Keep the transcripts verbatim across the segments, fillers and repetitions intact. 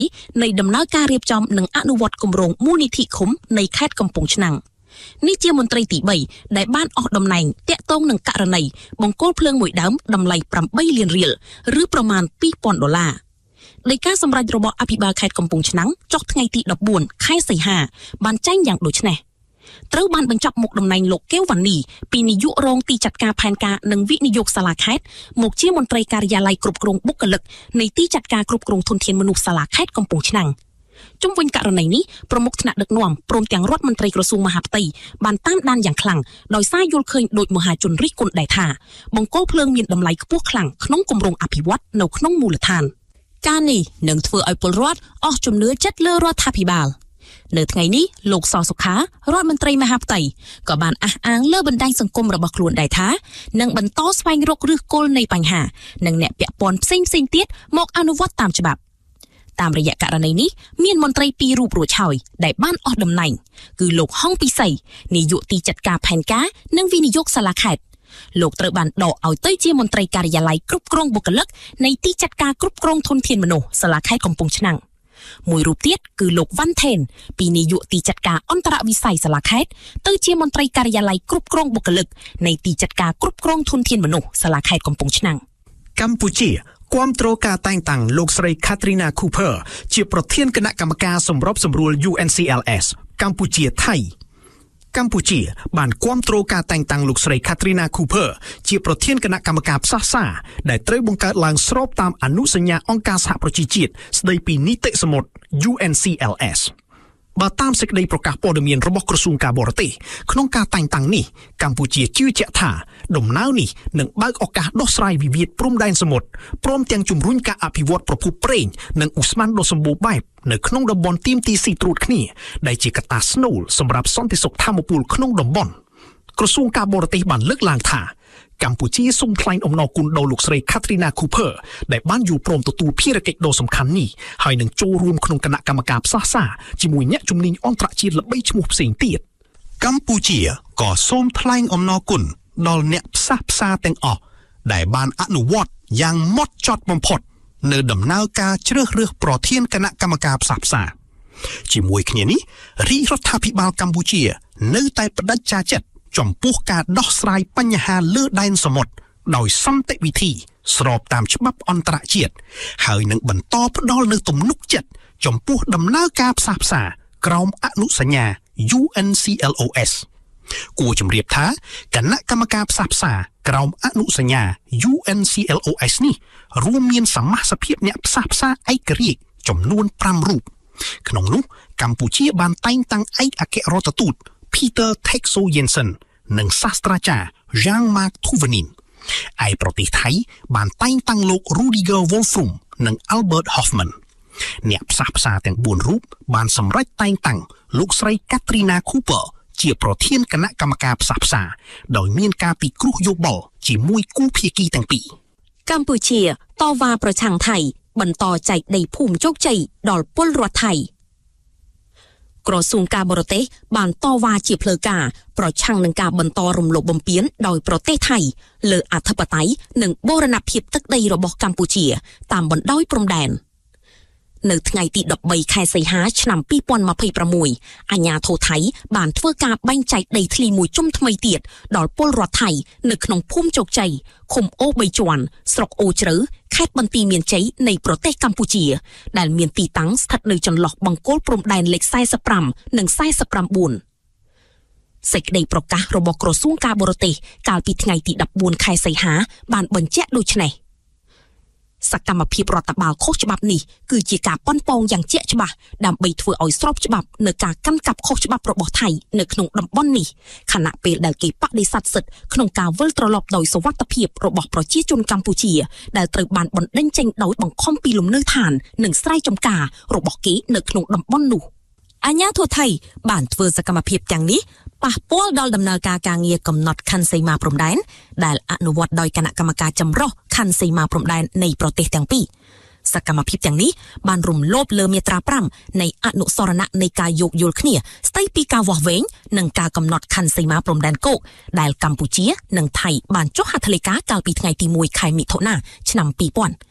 ในដំណើរការរៀបចំនិងអនុវត្តគម្រោងមូលនិធិឃុំនៃខេត្តកំពង់ឆ្នាំងនេះជាមន្ត្រីទីបីដែលបានអស់តំណែងតាក់ទងនឹងករណីបង្គោលភ្លើងមួយដើមតម្លៃប្រាំបីលានរៀលឬប្រមាណពីរពាន់ដុល្លារដោយការសម្រេចរបស់អភិបាលខេត្តកំពង់ឆ្នាំងចុះថ្ងៃទីដប់បួនខែសីហាបានចែងយ៉ាងដូចនេះត្រូវបានបញ្ចប់មុខតំណែងលោកកែវវ៉ានីពីនាយករងទីចាត់ការផែនការនិងវិនិយោគសាលាខេត្តមកជាមន្ត្រីការិយាល័យគ្រប់គ្រងបុគ្គលិកនៃទីចាត់ការគ្រប់គ្រងធនធានមនុស្សសាលាខេត្តកំពង់ឆ្នាំងជុំវិញករណីនេះប្រមុខថ្នាក់ដឹកនាំព្រមទាំងរដ្ឋមន្ត្រីក្រសួងមហាផ្ទៃបានតាមដានយ៉ាងខ្លាំងដោយសារយល់ឃើញដោយមហាជនរិះគន់ដែរថាបង្គោលភ្លើងមានតម្លៃខ្ពស់ខ្លាំងក្នុងគម្រោងអភិវឌ្ឍនៅក្នុងមូលដ្ឋានការនេះនឹងធ្វើឲ្យពលរដ្ឋអស់ជំនឿចិត្តលើរដ្ឋាភិបាលនៅថ្ងៃនេះលោកសសុខារដ្ឋមន្ត្រីមហាផ្ទៃក៏បានអះអាងលើបណ្ដាញសង្គមរបស់ខ្លួនដែរថានឹងបន្តស្វែងរកឫសគល់នៃបញ្ហានិងអ្នកពាក់ព័ន្ធផ្សេងផ្សេងទៀតមកអនុវត្តតាមច្បាប់តាមរយៈករណីនេះមានមន្ត្រីពីររូបរួចហើយដែលបានអស់តំណែងគឺលោកហុងពិសីនាយកទីចាត់ការផែនការនិងវិនិយោគសាលាខេត្តលោកត្រូវបានដកឲ្យទៅជាមន្ត្រីការិយាល័យគ្រប់គ្រងបុគ្គលិកនៃទីចាត់ការគ្រប់គ្រងធនធានមនុស្សសាលាខេត្តកំពង់ឆ្នាំងមួយរូបទៀតគឺលោកវ៉ាន់ថេនពីនាយកទីចាត់ការអន្តរវិស័យសាលាខេត្តទៅជាមន្ត្រីការិយាល័យគ្រប់គ្រងបុគ្គលិកនៃទីចាត់ការគ្រប់គ្រងធនធានមនុស្សសាលាខេត្តកំពង់ឆ្នាំងកម្ពុជាគាំទ្រការតែងតាំងលោកស្រី Katrina Cooper ជាប្រធានគណៈកម្មការសម្របសម្រួល U N C L S កម្ពុជាថៃកម្ពុជាបានគាំទ្រការតែងតាំងលោកស្រី Katrina Cooper ជាប្រធានគណៈកម្មការផ្សះផ្សាដែលត្រូវបង្កើតឡើងស្របតាមអនុសញ្ញាអង្គការសហប្រជាជាតិស្តីពីនីតិសមុទ្រ U N C L S បើតាមសេចក្តីប្រកាសព័ត៌មានរបស់ក្រសួងការបរទេសក្នុងការតែងតាំងនេះកម្ពុជាជឿជាក់ថាដំណើរនេះនឹងបើកឱកាសដោះស្រាយវិវាទព្រំដែនសមុទ្រព្រមទាំងជំរុញការអភិវឌ្ឍប្រភពប្រេងនិងឧស្ម័នដ៏សម្បូរបែបនៅក្នុងតំបន់ទាមទារស៊ីត្រួតគ្នាដែលជាកត្តាស្នូលសម្រាប់សន្តិសុខថាមពលក្នុងតំបន់ក្រសួងការបរទេសបានលើកឡើងថាកម្ពុជាសូមថ្លែងអំណរគុណដល់លោកស្រី Katrina Cooper ដែលបានយល់ព្រមទទួលភារកិច្ចដ៏សំខាន់នេះហើយនឹងចូលរួមក្នុងគណៈកម្មការផ្សះផ្សាជាមួយអ្នកជំនាញអន្តរជាតិល្បីឈ្មោះផ្សេងទៀតកម្ពុជាក៏សូមថ្លែងអំណរគុណដល់អ្នកផ្សះផ្សាទាំងអស់ដែលបានអនុវត្តយ៉ាងម៉ត់ចត់បំផុតនៅដំណើរការជ្រើសរើសប្រធានគណៈកម្មការផ្សះផ្សាជាមួយគ្នានេះរាជរដ្ឋាភិបាលកម្ពុជានៅតែបដិញ្ញាចិត្តចំពោះការដោះស្រាយបញ្ហាលើដែនសមុទ្រដោយសន្តិវិធីស្របតាមច្បាប់អន្តរជាតិហើយនឹងបន្តផ្ដល់នូវទំនុកចិត្តចំពោះដំណើរការផ្សះផ្សាក្រោមអនុសញ្ញា U N C L O S គួរជម្រាបថាគណៈកម្មការផ្សះផ្សាក្រោមអនុសញ្ញា U N C L O S នេះរួមមានសមាជិកអ្នកផ្សះផ្សាឯករាជ្យចំនួនប្រាំរូបក្នុងនោះកម្ពុជាបានតែងតាំងឯកអគ្គរដ្ឋទូត Peter Texo Jensen និងសាស្ត្រាចារ្យ Jean-Marc Thuvenin ឯប្រទេសថៃបានតែងតាំងលោក Rudiger Wolfram និង Albert Hoffman អ្នកផ្សះផ្សាទាំងបួនរូបបានសម្រេចតែងតាំងលោកស្រី Katrina Cooper ជាប្រធានគណៈកម្មការផ្សះផ្សាដោយមានការពិគ្រោះយោបល់ជាមួយគូភាគីទាំងពីរកម្ពុជាតវ៉ាប្រឆាំងថៃបន្តចែកដីភូមិជោគជ័យដល់ពលរដ្ឋថៃក្រសួងការបរទេសបានតវ៉ាជាផ្លូវការប្រឆាំងនឹងការបន្តរំលោភបំពានដោយប្រទេសថៃលើអធិបតេយ្យនិងបូរណភាពទឹកដីរបស់កម្ពុជាតាមបណ្ដោយព្រំដែននៅថ្ងៃទីដប់បីខែសីហាឆ្នាំពីរពាន់ម្ភៃប្រាំមួយអាជ្ញាធរថៃបានធ្វើការបែងចែកដីធ្លីមួយជុំថ្មីទៀតដល់ពលរដ្ឋថៃនៅក្នុងភូមិជោគជ័យឃុំអូបីជាន់ស្រុកអូជ្រៅខេត្តបន្ទាយមានជ័យនៃប្រទេសកម្ពុជាដែលមានទីតាំងស្ថិតនៅចន្លោះបង្គោលព្រំដែនលេខសែសិបប្រាំនិងសែសិប៩សេចក្តីប្រកាសរបស់ក្រសួងការបរទេសកាលពីថ្ងៃទីដប់បួនខែសីហាបានបញ្ជាក់ដូចនេះសកម្មភាពរដ្ឋបាលខុសច្បាប់នេះគឺជាការប៉ុនប៉ងយ៉ាងជាក់ច្បាស់ដើម្បីធ្វើឲ្យស្របច្បាប់នៅការកាន់កាប់ខុសច្បាប់របស់ថៃនៅក្នុងតំបន់នេះខណៈពេលដែលគេបដិសេធសិទ្ធិក្នុងការវិលត្រឡប់ដោយសុវត្ថិភាពរបស់ប្រជាជនកម្ពុជាដែលត្រូវបានបណ្ដេញចេញដោយបង្ខំពីលំនៅឋាននិងស្រែចម្ការរបស់គេនៅក្នុងតំបន់នោះអាជ្ញាធរថៃបានធ្វើសកម្មភាពទាំងនេះប៉ះពាល់ដល់ដំណើរការការងារកំណត់ខណ្ឌសីមាព្រំដែនដែលអនុវត្តដោយគណៈកម្មការចម្រុះខណ្ឌសីមាព្រំដែននៃប្រទេសទាំងពីរសកម្មភាពទាំងនេះបានរំលោភលើមាត្រាប្រាំនៃអនុសរណៈនៃការយោគយល់គ្នាស្ដីពីការវាស់វែងនិងការកំណត់ខណ្ឌសីមាព្រំដែនគោកដែលកម្ពុជានិងថៃបានចុះហត្ថលេខាកាលពីថ្ងៃទីមួយខែមិថុនាឆ្នាំពីរពាន់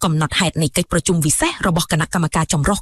កំណត់ហេតុនៃកិច្ចប្រជុំពិសេសរបស់គណៈកម្មការចម្រុះ